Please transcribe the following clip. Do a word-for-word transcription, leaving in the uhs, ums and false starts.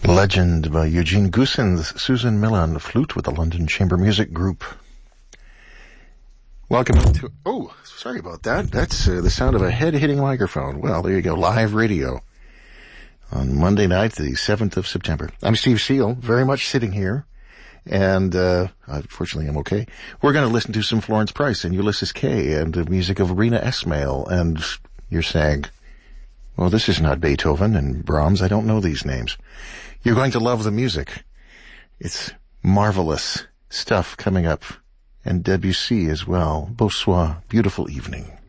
Legend by Eugene Goossens, Susan Miller on the flute with the London Chamber Music Group. Welcome to... Oh, sorry about that. That's uh, the sound of a head hitting a microphone. Well, there you go. Live radio on Monday night, the seventh of September. I'm Steve Seal, very much sitting here. And, uh, unfortunately I'm okay. We're going to listen to some Florence Price and Ulysses Kay and the music of Rena Esmail. And you're saying, well, this is not Beethoven and Brahms. I don't know these names. You're going to love the music. It's marvelous stuff coming up. And Debussy as well. Bonsoir. Beautiful evening.